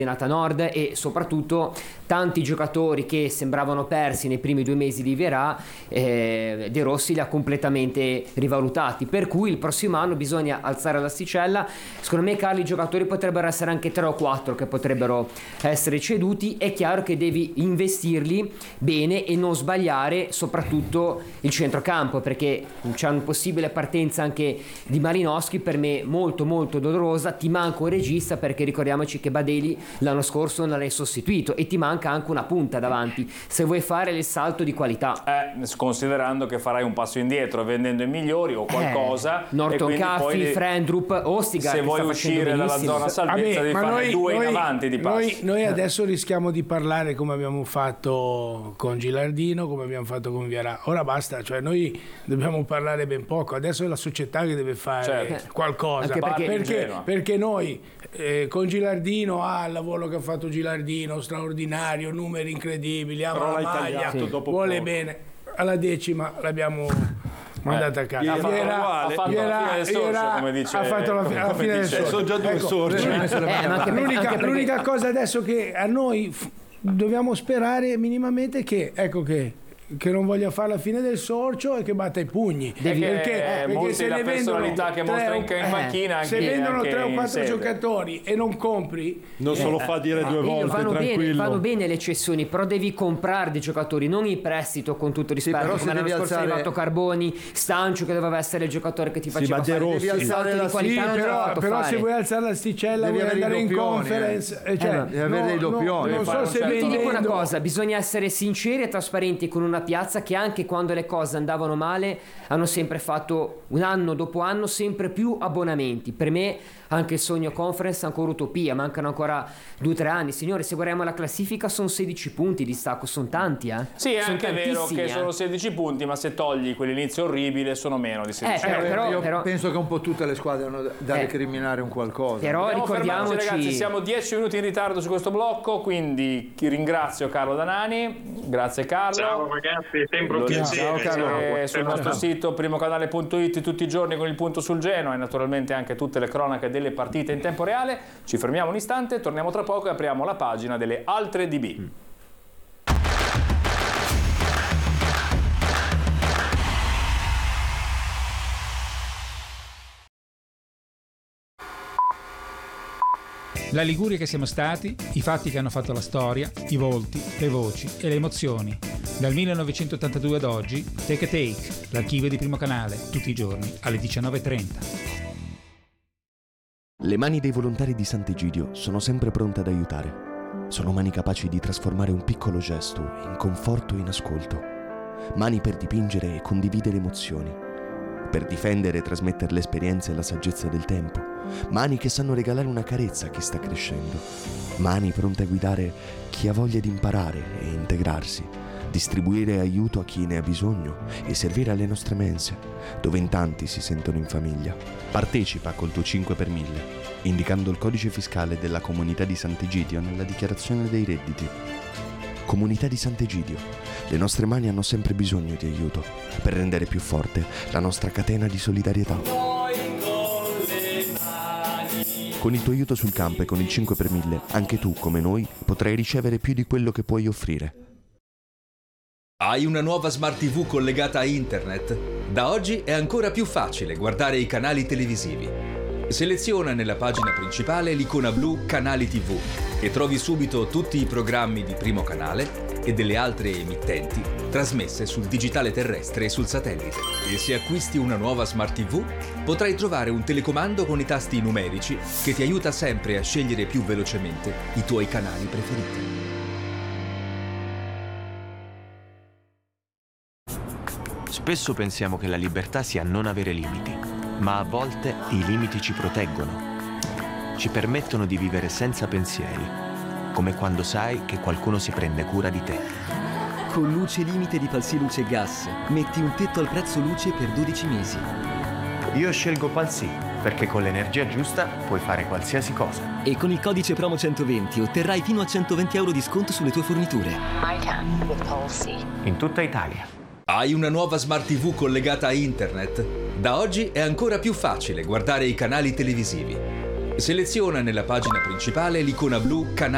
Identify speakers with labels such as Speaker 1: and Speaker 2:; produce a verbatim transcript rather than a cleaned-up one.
Speaker 1: campionata nord, e soprattutto tanti giocatori che sembravano persi nei primi due mesi di Vierà, eh, De Rossi li ha completamente rivalutati, per cui il prossimo anno bisogna alzare l'asticella. Secondo me, Carli, i giocatori potrebbero essere anche tre o quattro che potrebbero essere ceduti. È chiaro che devi investirli bene e non sbagliare soprattutto il centrocampo, perché c'è una possibile partenza anche di Malinowski, per me molto molto dolorosa. Ti manca un regista, perché ricordiamoci che Badeli l'anno scorso non l'hai sostituito, e ti manca anche una punta davanti se vuoi fare il salto di qualità,
Speaker 2: eh, considerando che farai un passo indietro vendendo i migliori o qualcosa,
Speaker 1: eh, Norton Caffi, Frendrup, Ostigar,
Speaker 2: se vuoi uscire dalla zona salvezza devi fare noi, due noi, in avanti di passo.
Speaker 3: Noi, noi adesso rischiamo di parlare come abbiamo fatto con Gilardino, come abbiamo fatto con Vierà. Ora basta, cioè noi dobbiamo parlare ben poco, adesso è la società che deve fare certo. qualcosa,
Speaker 1: perché,
Speaker 3: perché, perché noi eh, con Gilardino ha ah, il lavoro che ha fatto Gilardino straordinario, numeri incredibili, ama la maglia, sì. vuole poco. bene, alla decima l'abbiamo mandata eh, a casa.
Speaker 2: Ha fatto
Speaker 3: Viera,
Speaker 2: ha fatto Viera, la fine del sorcio,
Speaker 3: Viera,
Speaker 2: come dice,
Speaker 3: ha fatto la, la fine del sorcio.
Speaker 4: Sono già due ecco, sorci.
Speaker 3: Eh, l'unica, perché... l'unica cosa adesso che a noi f- dobbiamo sperare minimamente che, ecco che che non voglia fare la fine del sorcio e che batta i pugni,
Speaker 2: Devi,
Speaker 3: perché,
Speaker 2: eh,
Speaker 3: perché se
Speaker 2: la
Speaker 3: ne
Speaker 2: personalità che mostra in, in panchina, anche,
Speaker 3: se vendono
Speaker 2: anche
Speaker 3: tre o quattro giocatori e non compri,
Speaker 4: non se lo fa dire due volte,
Speaker 1: vanno
Speaker 4: tranquillo.
Speaker 1: bene, vanno bene le cessioni, però devi comprare dei giocatori, non in prestito, con tutto rispetto, sì, però come l'anno scorso alzare... è arrivato Carboni, Stancio che doveva essere il giocatore che ti faceva
Speaker 4: sì,
Speaker 1: fare
Speaker 4: devi
Speaker 1: alzare la qualità,
Speaker 3: sì, però, però se vuoi alzare l'asticella devi vuoi andare in conference, eh. cioè,
Speaker 4: devi avere dei doppioni.
Speaker 3: Non so se
Speaker 1: ti dico una cosa, bisogna essere sinceri e trasparenti con una piazza che anche quando le cose andavano male hanno sempre fatto, un anno dopo anno, sempre più abbonamenti. Per me anche il sogno conference è ancora utopia, mancano ancora due o tre anni. Signore, se guardiamo la classifica sono sedici punti di stacco, sono tanti, eh?
Speaker 2: Sì, è
Speaker 1: sono
Speaker 2: anche vero che
Speaker 1: eh.
Speaker 2: sono sedici punti, ma se togli quell'inizio orribile sono meno di sedici.
Speaker 1: Eh, però, però,
Speaker 5: io
Speaker 1: però,
Speaker 5: penso che un po' tutte le squadre hanno da
Speaker 1: eh,
Speaker 5: recriminare un qualcosa.
Speaker 1: Però
Speaker 2: Dobbiamo
Speaker 1: ricordiamoci,
Speaker 2: ragazzi, siamo dieci minuti in ritardo su questo blocco, quindi ringrazio Carlo Danani. Grazie Carlo.
Speaker 6: Ciao ragazzi, sempre un piacere.
Speaker 2: Ciao Carlo. Eh, sul nostro sito primocanale punto it tutti i giorni con il punto sul Genoa e naturalmente anche tutte le cronache delle partite in tempo reale. Ci fermiamo un istante, torniamo tra poco e apriamo la pagina delle altre D B.
Speaker 7: La Liguria che siamo stati, i fatti che hanno fatto la storia, i volti, le voci e le emozioni. Dal millenovecentottantadue ad oggi, Take a Take, l'archivio di Primo Canale, tutti i giorni alle diciannove e trenta.
Speaker 8: Le mani dei volontari di Sant'Egidio sono sempre pronte ad aiutare. Sono mani capaci di trasformare un piccolo gesto in conforto e in ascolto. Mani per dipingere e condividere emozioni. Per difendere e trasmettere l'esperienza e la saggezza del tempo. Mani che sanno regalare una carezza a chi sta crescendo. Mani pronte a guidare chi ha voglia di imparare e integrarsi. Distribuire aiuto a chi ne ha bisogno e servire alle nostre mense, dove in tanti si sentono in famiglia. Partecipa col tuo cinque per mille, indicando il codice fiscale della Comunità di Sant'Egidio nella dichiarazione dei redditi. Comunità di Sant'Egidio, le nostre mani hanno sempre bisogno di aiuto per rendere più forte la nostra catena di solidarietà. Con il tuo aiuto sul campo e con il cinque per mille, anche tu, come noi, potrai ricevere più di quello che puoi offrire.
Speaker 9: Hai una nuova Smart ti vu collegata a internet? Da oggi è ancora più facile guardare i canali televisivi. Seleziona nella pagina principale l'icona blu Canali tivù e trovi subito tutti i programmi di Primo Canale e delle altre emittenti trasmesse sul digitale terrestre e sul satellite. E se acquisti una nuova Smart ti vu, potrai trovare un telecomando con i tasti numerici che ti aiuta sempre a scegliere più velocemente i tuoi canali preferiti.
Speaker 10: Spesso pensiamo che la libertà sia non avere limiti, ma a volte i limiti ci proteggono. Ci permettono di vivere senza pensieri, come quando sai che qualcuno si prende cura di te.
Speaker 11: Con Luce Limite di Palsi Luce Gas, metti un tetto al prezzo luce per dodici mesi.
Speaker 10: Io scelgo Palsi, perché con l'energia giusta puoi fare qualsiasi cosa.
Speaker 11: E con il codice promo centoventi otterrai fino a centoventi euro di sconto sulle tue forniture.
Speaker 10: In tutta Italia.
Speaker 9: Hai una nuova Smart ti vu collegata a internet? Da oggi è ancora più facile guardare i canali televisivi. Seleziona nella pagina principale l'icona blu Canali